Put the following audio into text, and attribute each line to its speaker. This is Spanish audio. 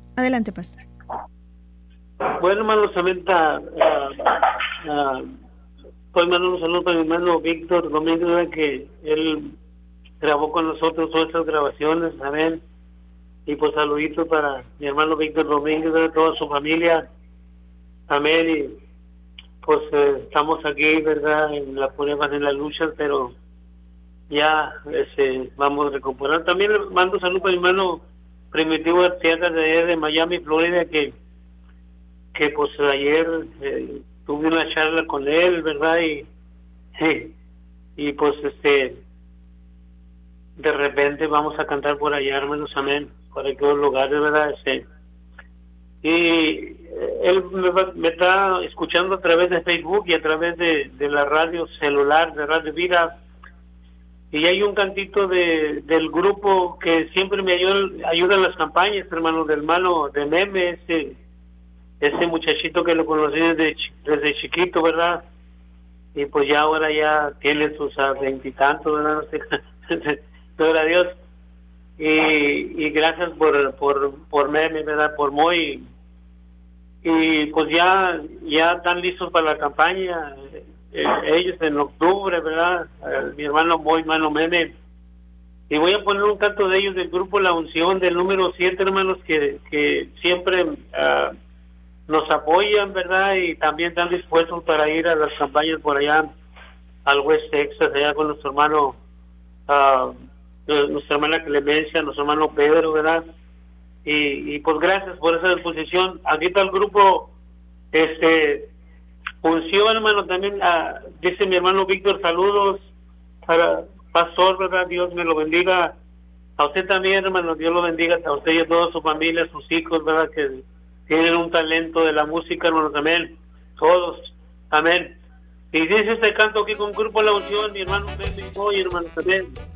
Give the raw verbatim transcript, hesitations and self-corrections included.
Speaker 1: Adelante, pastor.
Speaker 2: Bueno, hermano, Samantha, uh, uh, estoy mandando un saludo para mi hermano Víctor Domínguez, que él grabó con nosotros todas estas grabaciones, amén. Y pues saluditos para mi hermano Víctor Domínguez, de toda su familia, amén. Y pues eh, estamos aquí, ¿verdad?, en la prueba, en la lucha, pero ya este, vamos a recuperar. También le mando un saludo para mi hermano Primitivo Arteaga de, de Miami, Florida, que que pues ayer eh, tuve una charla con él, ¿verdad? Y, y y pues este de repente vamos a cantar por allá, hermanos, amén, por aquellos lugares, ¿verdad? Este, y él me, va, me está escuchando a través de Facebook y a través de, de la radio celular, de Radio Vida. Y hay un cantito de del grupo que siempre me ayuda, ayuda en las campañas, hermano, del hermano de Meme, ese, ese muchachito que lo conocí desde, desde chiquito, ¿verdad? Y pues ya ahora ya tiene sus veintitantos, ¿verdad? No sé, gloria a Dios. Y, y gracias por, por, por Meme, ¿verdad? Por Moy. Y pues ya, ya están listos para la campaña. Eh, ellos en octubre, ¿verdad? Eh, mi hermano Moy, hermano Meme. Y voy a poner un canto de ellos del grupo La Unción, del número siete, hermanos, que, que siempre uh, nos apoyan, ¿verdad? Y también están dispuestos para ir a las campañas por allá, al West Texas, allá con nuestro hermano, uh, nuestra hermana Clemencia, nuestro hermano Pedro, ¿verdad? Y, y pues gracias por esa disposición. Aquí está el grupo, este... Unción, hermano, también uh, dice mi hermano Víctor, saludos para pastor, ¿verdad? Dios me lo bendiga. A usted también, hermano, Dios lo bendiga a usted y a toda su familia, a sus hijos, ¿verdad? Que tienen un talento de la música, hermano, amén. Todos, amén. Y dice este canto aquí con Grupo La Unción, mi hermano, y voy, hermano, también.